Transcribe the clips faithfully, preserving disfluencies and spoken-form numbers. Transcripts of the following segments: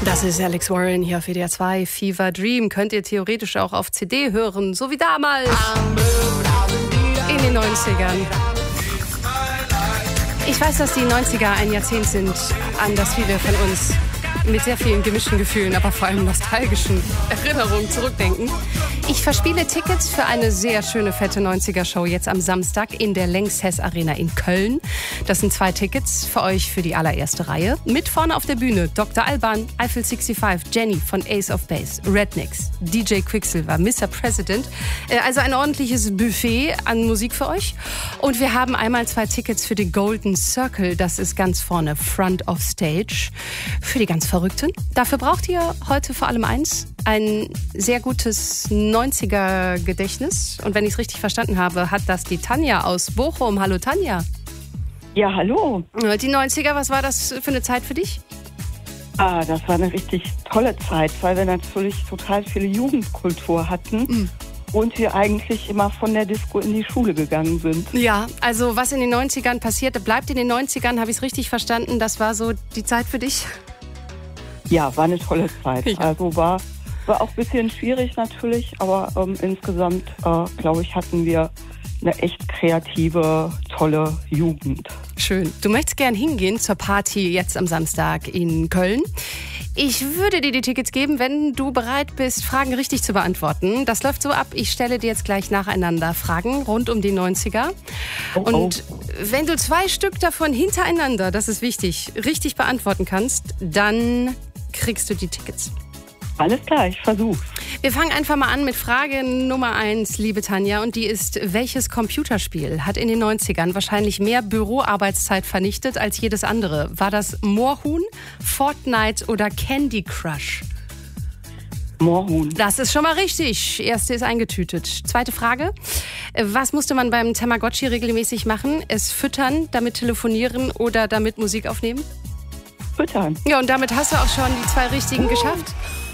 Das ist Alex Warren hier auf W D R zwei. Fever Dream könnt ihr theoretisch auch auf C D hören, so wie damals in den neunzigern. Ich weiß, dass die neunziger ein Jahrzehnt sind, an das viele von uns mit sehr vielen gemischten Gefühlen, aber vor allem nostalgischen Erinnerungen zurückdenken. Ich verspiele Tickets für eine sehr schöne, fette neunziger-Show jetzt am Samstag in der Lanxess Arena in Köln. Das sind zwei Tickets für euch für die allererste Reihe. Mit vorne auf der Bühne Doktor Alban, Eiffel fünfundsiebzig, Jenny von Ace of Base, Rednecks, D J Quicksilver, Mister President. Also ein ordentliches Buffet an Musik für euch. Und wir haben einmal zwei Tickets für den Golden Circle. Das ist ganz vorne, Front of Stage, für die ganz Verrückten. Dafür braucht ihr heute vor allem eins, ein sehr gutes neunziger-Gedächtnis. Und wenn ich es richtig verstanden habe, hat das die Tanja aus Bochum. Hallo Tanja. Ja, hallo. Die neunziger, was war das für eine Zeit für dich? Ah, das war eine richtig tolle Zeit, weil wir natürlich total viele Jugendkultur hatten. Mhm. Und wir eigentlich immer von der Disco in die Schule gegangen sind. Ja, also was in den neunzigern passierte, bleibt in den neunzigern, habe ich es richtig verstanden? Das war so die Zeit für dich? Ja, war eine tolle Zeit. Ja. Also war, war auch ein bisschen schwierig natürlich, aber ähm, insgesamt, äh, glaube ich, hatten wir eine echt kreative, tolle Jugend. Schön. Du möchtest gern hingehen zur Party jetzt am Samstag in Köln. Ich würde dir die Tickets geben, wenn du bereit bist, Fragen richtig zu beantworten. Das läuft so ab, ich stelle dir jetzt gleich nacheinander Fragen rund um die neunziger. Oh, oh. Und wenn du zwei Stück davon hintereinander, das ist wichtig, richtig beantworten kannst, dann kriegst du die Tickets. Alles klar, ich versuch's. Wir fangen einfach mal an mit Frage Nummer eins, liebe Tanja. Und die ist, welches Computerspiel hat in den neunzigern wahrscheinlich mehr Büroarbeitszeit vernichtet als jedes andere? War das Moorhuhn, Fortnite oder Candy Crush? Moorhuhn. Das ist schon mal richtig. Erste ist eingetütet. Zweite Frage. Was musste man beim Tamagotchi regelmäßig machen? Es füttern, damit telefonieren oder damit Musik aufnehmen? Füttern. Ja, und damit hast du auch schon die zwei richtigen uh. geschafft.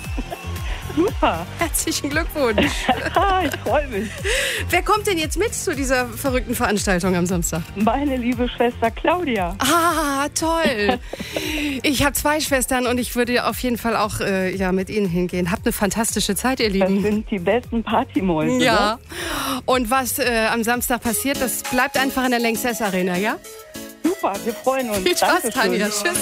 Super. Herzlichen Glückwunsch. Ich freue mich. Wer kommt denn jetzt mit zu dieser verrückten Veranstaltung am Samstag? Meine liebe Schwester Claudia. Ah, toll. Ich habe zwei Schwestern und ich würde auf jeden Fall auch äh, ja, mit ihnen hingehen. Habt eine fantastische Zeit, ihr Lieben. Das sind die besten Partymäuse. Ja. Ne? Und was äh, am Samstag passiert, das bleibt einfach in der Lanxess Arena, ja? Super, wir freuen uns. Viel Spaß, Dankeschön. Tanja. Tschüss.